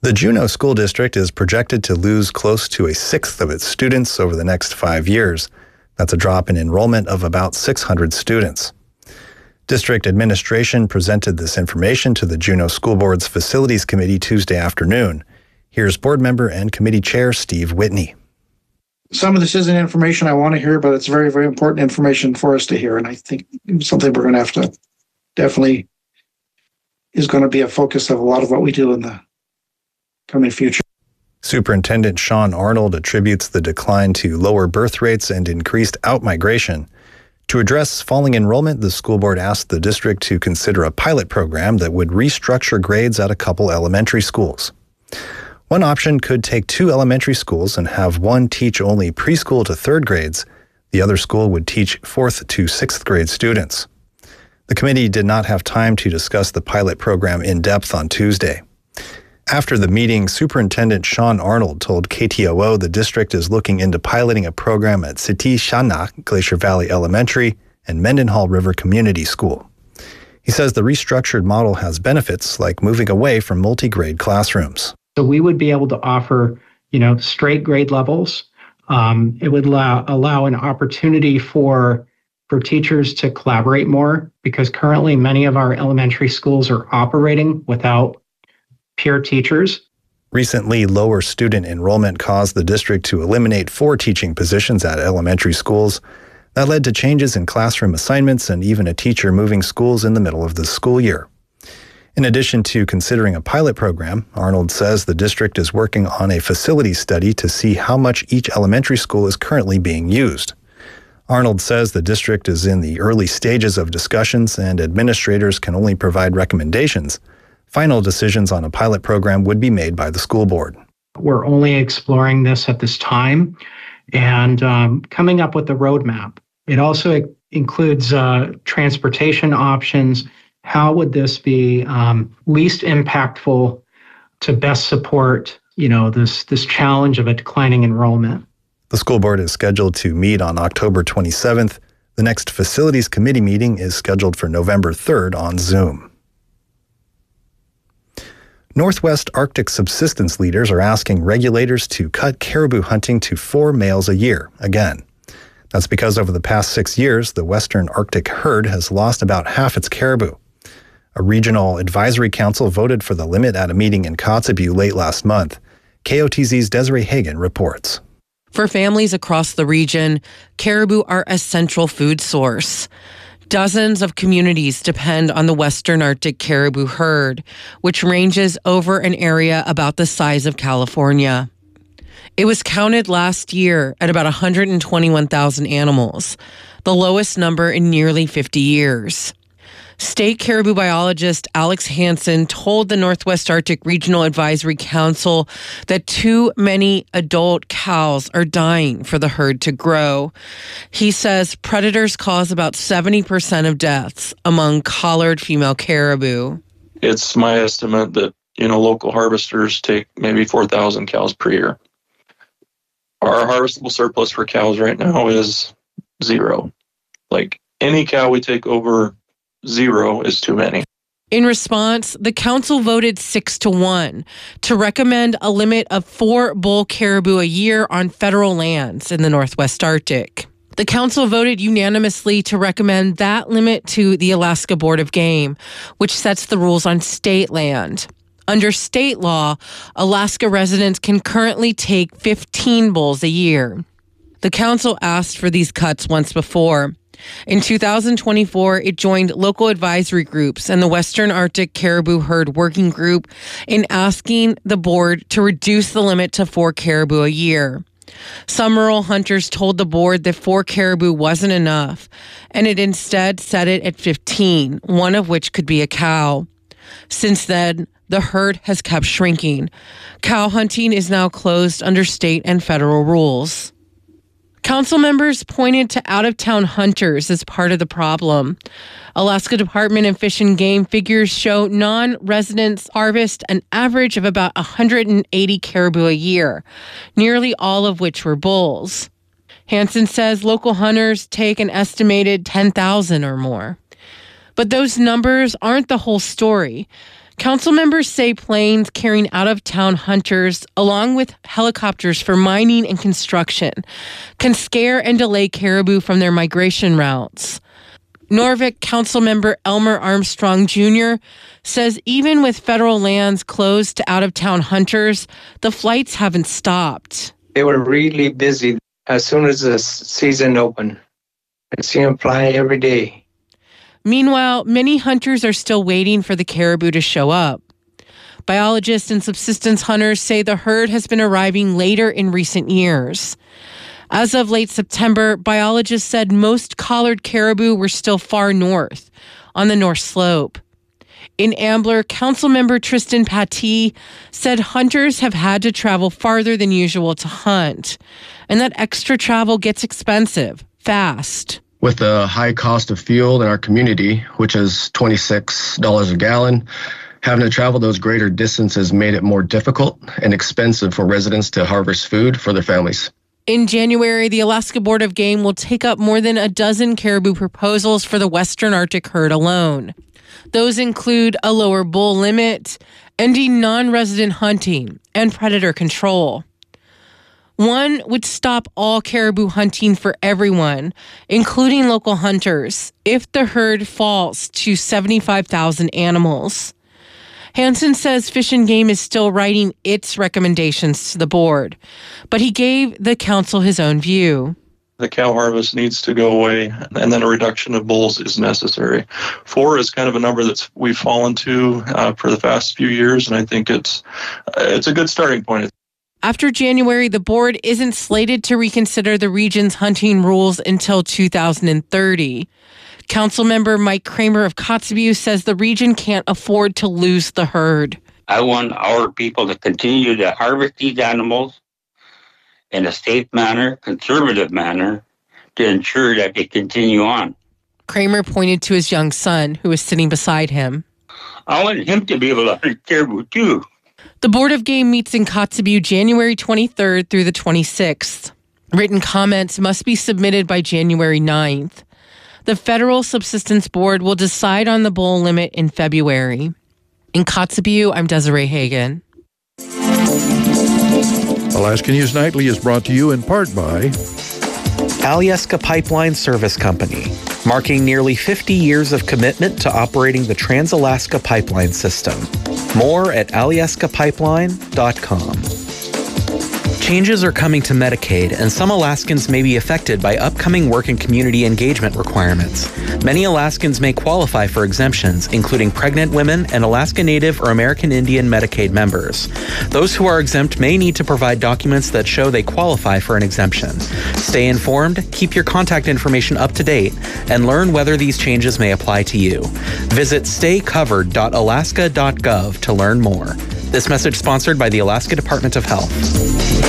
The Juneau School District is projected to lose close to a sixth of its students over the next 5 years. That's a drop in enrollment of about 600 students. District administration presented this information to the Juneau School Board's Facilities Committee Tuesday afternoon. Here's board member and committee chair Steve Whitney. Some of this isn't information I want to hear, but it's very, very important information for us to hear. And I think it's something we're going to have to definitely is going to be a focus of a lot of what we do in the coming future. Superintendent Sean Arnold attributes the decline to lower birth rates and increased outmigration. To address falling enrollment, the school board asked the district to consider a pilot program that would restructure grades at a couple elementary schools. One option could take 2 elementary schools and have one teach only preschool to 3rd grades. The other school would teach 4th to 6th grade students. The committee did not have time to discuss the pilot program in depth on Tuesday. After the meeting, Superintendent Sean Arnold told KTOO the district is looking into piloting a program at Siti Shana, Glacier Valley Elementary, and Mendenhall River Community School. He says the restructured model has benefits like moving away from multi-grade classrooms. So we would be able to offer, straight grade levels. It would allow an opportunity for teachers to collaborate more, because currently many of our elementary schools are operating without peer teachers. Recently, lower student enrollment caused the district to eliminate 4 teaching positions at elementary schools. That led to changes in classroom assignments and even a teacher moving schools in the middle of the school year. In addition to considering a pilot program, Arnold says the district is working on a facilities study to see how much each elementary school is currently being used. Arnold says the district is in the early stages of discussions and administrators can only provide recommendations. Final decisions on a pilot program would be made by the school board. We're only exploring this at this time and coming up with a roadmap. It also includes transportation options. How would this be least impactful to best support, this challenge of a declining enrollment? The school board is scheduled to meet on October 27th. The next facilities committee meeting is scheduled for November 3rd on Zoom. Northwest Arctic subsistence leaders are asking regulators to cut caribou hunting to 4 males a year again. That's because over the past 6 years, the Western Arctic herd has lost about half its caribou. A regional advisory council voted for the limit at a meeting in Kotzebue late last month. KOTZ's Desiree Hagan reports. For families across the region, caribou are a central food source. Dozens of communities depend on the Western Arctic caribou herd, which ranges over an area about the size of California. It was counted last year at about 121,000 animals, the lowest number in nearly 50 years. State caribou biologist Alex Hansen told the Northwest Arctic Regional Advisory Council that too many adult cows are dying for the herd to grow. He says predators cause about 70% of deaths among collared female caribou. It's my estimate that, local harvesters take maybe 4,000 cows per year. Our harvestable surplus for cows right now is 0. Like any cow we take over 0 is too many. In response, the council voted 6-1 to recommend a limit of 4 bull caribou a year on federal lands in the Northwest Arctic. The council voted unanimously to recommend that limit to the Alaska Board of Game, which sets the rules on state land. Under state law, Alaska residents can currently take 15 bulls a year. The council asked for these cuts once before. In 2024, it joined local advisory groups and the Western Arctic Caribou Herd Working Group in asking the board to reduce the limit to 4 caribou a year. Some rural hunters told the board that 4 caribou wasn't enough, and it instead set it at 15, one of which could be a cow. Since then, the herd has kept shrinking. Cow hunting is now closed under state and federal rules. Council members pointed to out-of-town hunters as part of the problem. Alaska Department of Fish and Game figures show non-residents harvest an average of about 180 caribou a year, nearly all of which were bulls. Hansen says local hunters take an estimated 10,000 or more. But those numbers aren't the whole story. Council members say planes carrying out-of-town hunters, along with helicopters for mining and construction, can scare and delay caribou from their migration routes. Norvik Councilmember Elmer Armstrong Jr. says even with federal lands closed to out-of-town hunters, the flights haven't stopped. They were really busy as soon as the season opened. I'd see them fly every day. Meanwhile, many hunters are still waiting for the caribou to show up. Biologists and subsistence hunters say the herd has been arriving later in recent years. As of late September, biologists said most collared caribou were still far north, on the North Slope. In Ambler, Councilmember Tristan Pattee said hunters have had to travel farther than usual to hunt, and that extra travel gets expensive, fast. With the high cost of fuel in our community, which is $26 a gallon, having to travel those greater distances made it more difficult and expensive for residents to harvest food for their families. In January, the Alaska Board of Game will take up more than a dozen caribou proposals for the Western Arctic herd alone. Those include a lower bull limit, ending non-resident hunting, and predator control. One would stop all caribou hunting for everyone, including local hunters, if the herd falls to 75,000 animals. Hansen says Fish and Game is still writing its recommendations to the board, but he gave the council his own view. The cow harvest needs to go away, and then a reduction of bulls is necessary. 4 is kind of a number that we've fallen to for the past few years, and I think it's a good starting point. After January, the board isn't slated to reconsider the region's hunting rules until 2030. Councilmember Mike Kramer of Kotzebue says the region can't afford to lose the herd. I want our people to continue to harvest these animals in a safe manner, conservative manner, to ensure that they continue on. Kramer pointed to his young son, who was sitting beside him. I want him to be able to hunt caribou too. The Board of Game meets in Kotzebue January 23rd through the 26th. Written comments must be submitted by January 9th. The Federal Subsistence Board will decide on the bull limit in February. In Kotzebue, I'm Desiree Hagen. Alaska News Nightly is brought to you in part by Alyeska Pipeline Service Company, marking nearly 50 years of commitment to operating the Trans-Alaska Pipeline System. More at alyeskapipeline.com. Changes are coming to Medicaid, and some Alaskans may be affected by upcoming work and community engagement requirements. Many Alaskans may qualify for exemptions, including pregnant women and Alaska Native or American Indian Medicaid members. Those who are exempt may need to provide documents that show they qualify for an exemption. Stay informed, keep your contact information up to date, and learn whether these changes may apply to you. Visit staycovered.alaska.gov to learn more. This message sponsored by the Alaska Department of Health.